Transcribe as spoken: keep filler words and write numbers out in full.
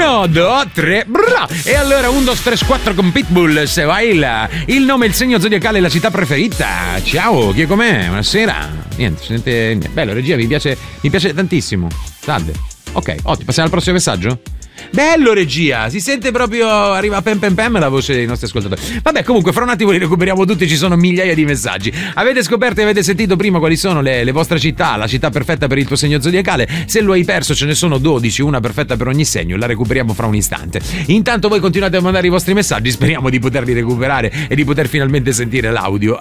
Uno, due, tre, bra. E allora un, due, tre, quattro con Pitbull, se vai là. Il nome, il segno zodiacale e la città preferita. Ciao, chi è com'è? Buonasera. Niente, si sente niente. Bello, regia, mi piace, mi piace tantissimo. Salve. Ok, ottimo, passiamo al prossimo messaggio? Bello regia, si sente proprio, arriva pem pem pem la voce dei nostri ascoltatori. Vabbè, comunque fra un attimo li recuperiamo tutti, ci sono migliaia di messaggi. Avete scoperto e avete sentito prima quali sono le, le vostre città, la città perfetta per il tuo segno zodiacale? Se lo hai perso ce ne sono dodici, una perfetta per ogni segno, la recuperiamo fra un istante. Intanto voi continuate a mandare i vostri messaggi, speriamo di poterli recuperare e di poter finalmente sentire l'audio